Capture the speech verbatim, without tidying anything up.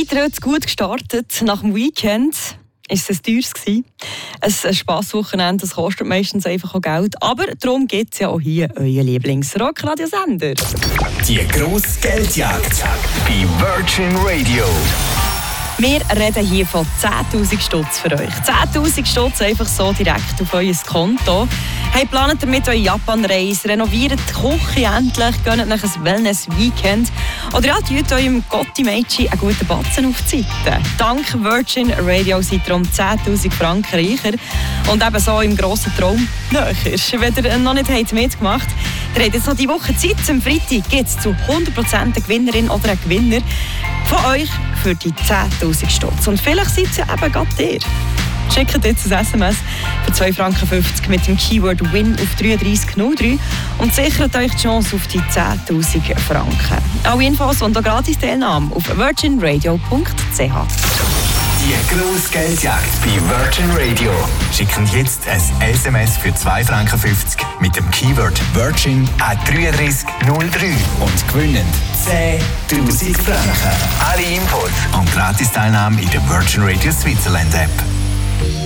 Seid ihr heute gut gestartet nach dem Weekend? Ist es ein teures gewesen? Ein Spasswochenende, das kostet meistens einfach auch Geld. Aber darum gibt es ja auch hier euren Lieblings-Rock-Radiosender. Die grosse Geldjagd bei Virgin Radio. Wir reden hier von zehntausend Stutz für euch. zehntausend Stutz einfach so direkt auf euer Konto. Hey, planet damit eure Japan-Reise, renoviert die Küche endlich, gönnt nach ein Wellness-Weekend oder ja, tut eurem Gotti-Mädchen einen guten Batzen auf die Seite. Dank Virgin Radio seid ihr um zehntausend Franken reicher und eben so im grossen Traum näher. Wenn ihr noch nicht habt mitgemacht habt, ihr habt jetzt noch die Woche Zeit. Am Freitag gibt es zu hundert Prozent eine Gewinnerin oder einen Gewinner von euch für die zehntausend Stutz. Und vielleicht seid ihr eben gerade ihr. Schickt jetzt ein S M S für zwei Franken fünfzig mit dem Keyword WIN auf drei drei null drei und sichert euch die Chance auf die zehntausend Franken. Alle Infos und auch gratis Teilnahme auf virgin radio punkt c h. Die grosse Geldjagd bei Virgin Radio. Schicken jetzt ein S M S für zwei Franken fünfzig mit dem Keyword Virgin an drei drei null drei und gewinnen zehntausend Franken. Alle Infos und Gratis-Teilnahme in der Virgin Radio Switzerland App.